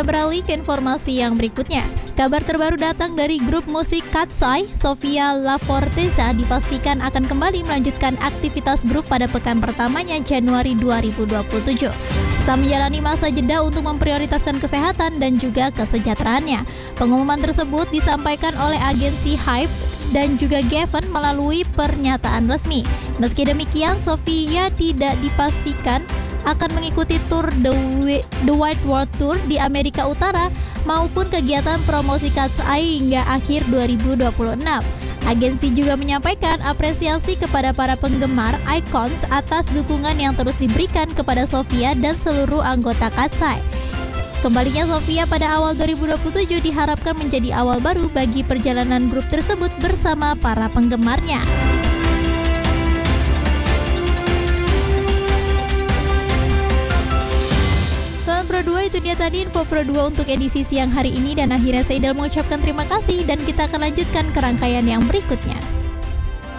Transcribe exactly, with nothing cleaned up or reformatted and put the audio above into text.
Kita beralih ke informasi yang berikutnya. Kabar terbaru datang dari grup musik Katseye. Sofia Laforteza dipastikan akan kembali melanjutkan aktivitas grup pada pekan pertamanya Januari dua ribu dua puluh tujuh. Setelah menjalani masa jeda untuk memprioritaskan kesehatan dan juga kesejahteraannya. Pengumuman tersebut disampaikan oleh agensi Hype dan juga Gavin melalui pernyataan resmi. Meski demikian, Sofia tidak dipastikan akan mengikuti tur The, The White World Tour di Amerika Utara maupun kegiatan promosi Katseye hingga akhir dua ribu dua puluh enam. Agensi juga menyampaikan apresiasi kepada para penggemar Icons atas dukungan yang terus diberikan kepada Sofia dan seluruh anggota Katseye. Kembalinya Sofia pada awal dua ribu dua puluh tujuh diharapkan menjadi awal baru bagi perjalanan grup tersebut bersama para penggemarnya. Sobat Pro dua, itu dia tadi info Pro dua untuk edisi siang hari ini, dan akhirnya saya Idal mengucapkan terima kasih dan kita akan lanjutkan ke rangkaian yang berikutnya.